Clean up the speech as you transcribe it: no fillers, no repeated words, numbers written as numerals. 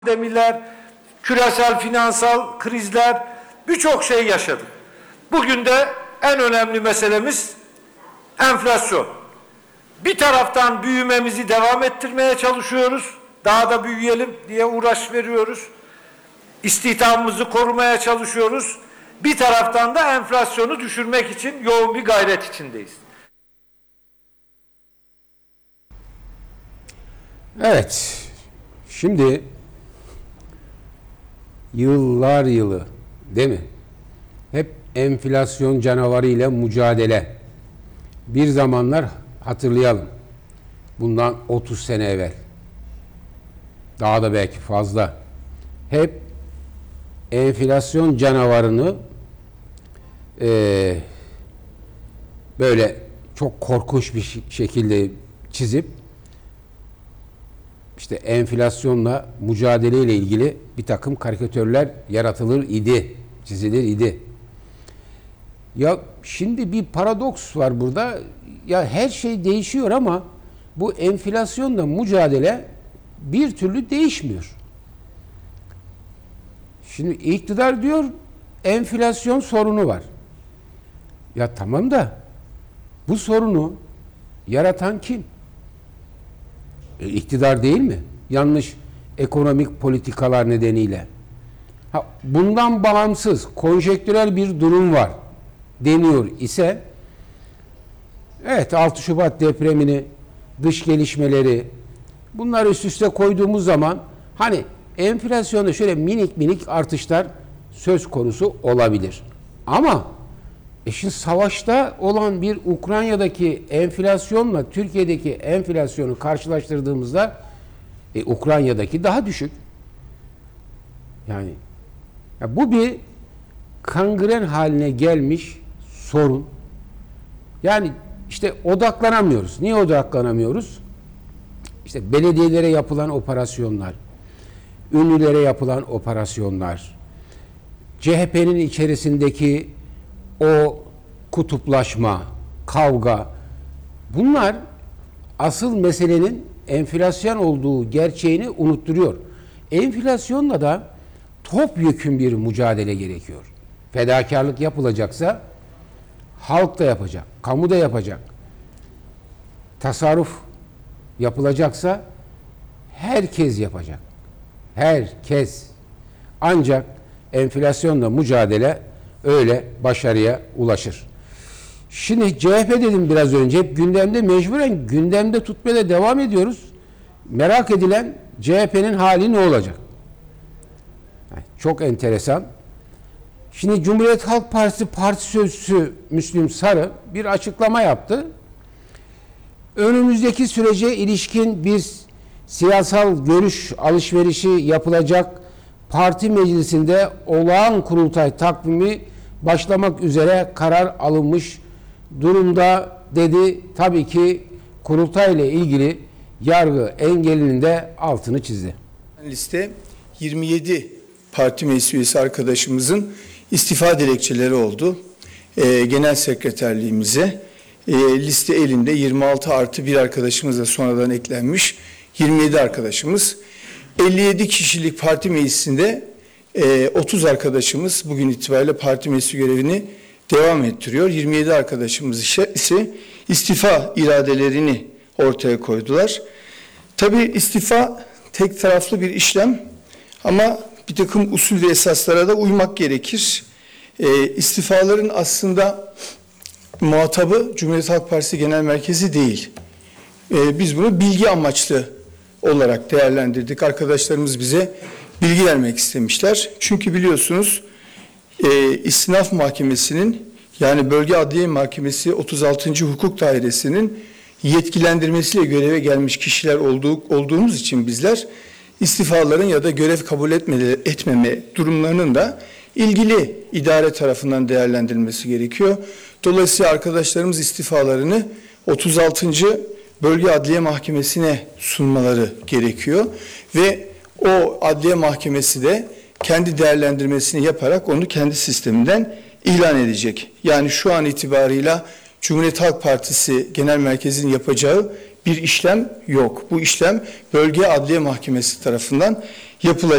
pandemiler, küresel finansal krizler, birçok şey yaşadık. Bugün de en önemli meselemiz enflasyon. Bir taraftan büyümemizi devam ettirmeye çalışıyoruz. Daha da büyüyelim diye uğraş veriyoruz. İstihdamımızı korumaya çalışıyoruz. Bir taraftan da enflasyonu düşürmek için yoğun bir gayret içindeyiz. Evet. Şimdi yıllar yılı değil mi? Hep enflasyon canavarı ile mücadele. Bir zamanlar hatırlayalım. Bundan 30 sene evvel. Daha da belki fazla. Hep enflasyon canavarını böyle çok korkunç bir şekilde çizip işte enflasyonla mücadeleyle ilgili bir takım karikatürler yaratılır idi, çizilir idi. Ya şimdi bir paradoks var burada. Ya her şey değişiyor ama bu enflasyonla mücadele bir türlü değişmiyor. Şimdi iktidar diyor enflasyon sorunu var. Ya tamam da bu sorunu yaratan kim? İktidar değil mi? Yanlış ekonomik politikalar nedeniyle. Bundan bağımsız, konjektürel bir durum var deniyor ise, evet 6 Şubat depremini, dış gelişmeleri, bunları üst üste koyduğumuz zaman hani enflasyonda şöyle minik minik artışlar söz konusu olabilir. Ama şimdi savaşta olan bir Ukrayna'daki enflasyonla Türkiye'deki enflasyonu karşılaştırdığımızda Ukrayna'daki daha düşük. Yani ya bu bir kangren haline gelmiş sorun. Yani işte odaklanamıyoruz. Niye odaklanamıyoruz? İşte belediyelere yapılan operasyonlar, ünlülere yapılan operasyonlar, CHP'nin içerisindeki o kutuplaşma, kavga, bunlar asıl meselenin enflasyon olduğu gerçeğini unutturuyor. Enflasyonla da topyekün bir mücadele gerekiyor. Fedakarlık yapılacaksa halk da yapacak, kamu da yapacak. Tasarruf yapılacaksa herkes yapacak. Herkes. Ancak enflasyonla mücadele öyle başarıya ulaşır. Şimdi CHP dedim biraz önce, hep gündemde, mecburen gündemde tutmaya devam ediyoruz. Merak edilen CHP'nin hali ne olacak? Çok enteresan. Şimdi Cumhuriyet Halk Partisi Parti Sözcüsü Müslüm Sarı bir açıklama yaptı. Önümüzdeki sürece ilişkin bir siyasal görüş alışverişi yapılacak, parti meclisinde olağan kurultay takvimi başlamak üzere karar alınmış durumda dedi. Tabii ki kurultayla ilgili yargı engelinin de altını çizdi. Liste 27 parti meclis üyesi arkadaşımızın istifa dilekçeleri oldu. Genel sekreterliğimize liste elinde 26 artı bir arkadaşımız da sonradan eklenmiş 27 arkadaşımız. 57 kişilik parti meclisinde 30 arkadaşımız bugün itibariyle parti meclisi görevini devam ettiriyor. 27 arkadaşımız ise istifa iradelerini ortaya koydular. Tabii istifa tek taraflı bir işlem ama bir takım usul ve esaslara da uymak gerekir. İstifaların aslında muhatabı Cumhuriyet Halk Partisi Genel Merkezi değil. Biz bunu bilgi amaçlı olarak değerlendirdik. Arkadaşlarımız bize bilgi vermek istemişler. Çünkü biliyorsunuz İstinaf Mahkemesi'nin, yani Bölge Adliye Mahkemesi 36. Hukuk Dairesi'nin yetkilendirmesiyle göreve gelmiş kişiler olduğumuz için bizler istifaların ya da görev kabul etmeme durumlarının da ilgili idare tarafından değerlendirilmesi gerekiyor. Dolayısıyla arkadaşlarımız istifalarını 36. Bölge Adliye Mahkemesi'ne sunmaları gerekiyor ve o Adliye Mahkemesi de kendi değerlendirmesini yaparak onu kendi sisteminden ilan edecek. Yani şu an itibarıyla Cumhuriyet Halk Partisi Genel Merkezi'nin yapacağı bir işlem yok. Bu işlem Bölge Adliye Mahkemesi tarafından yapılacak.